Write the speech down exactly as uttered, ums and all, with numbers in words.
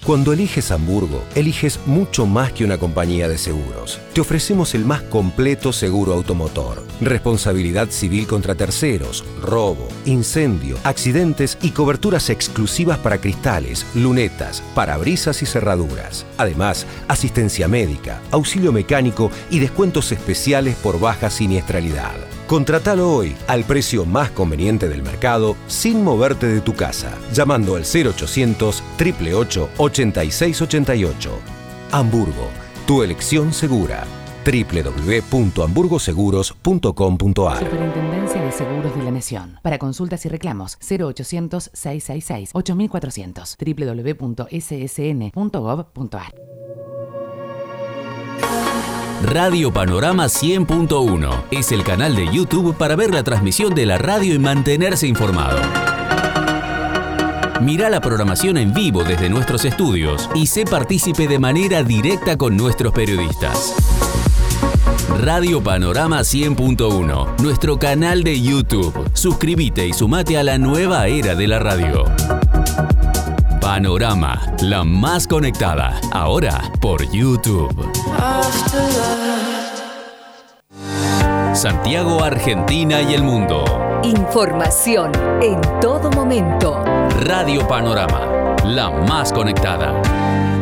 Cuando eliges Hamburgo, eliges mucho más que una compañía de seguros. Te ofrecemos el más completo seguro automotor, responsabilidad civil contra terceros, robo, incendio, accidentes y coberturas exclusivas para cristales, lunetas, parabrisas y cerraduras. Además, asistencia médica, auxilio mecánico y descuentos especiales por baja siniestralidad. Contratalo hoy al precio más conveniente del mercado sin moverte de tu casa, llamando al cero ochocientos, ocho ocho ocho, ochenta y seis ochenta y ocho. Hamburgo, tu elección segura. doble u doble u doble u punto hamburgo seguros punto com punto a r. Superintendencia de Seguros de la Nación. Para consultas y reclamos, cero ochocientos, seiscientos sesenta y seis, ocho mil cuatrocientos. doble u doble u doble u punto s s n punto gov punto a r. Radio Panorama cien punto uno es el canal de YouTube para ver la transmisión de la radio y mantenerse informado. Mirá la programación en vivo desde nuestros estudios y sé partícipe de manera directa con nuestros periodistas. Radio Panorama cien punto uno, nuestro canal de YouTube. Suscríbete y sumate a la nueva era de la radio. Panorama, la más conectada, ahora por YouTube. Santiago, Argentina y el mundo. Información en todo momento. Radio Panorama, la más conectada.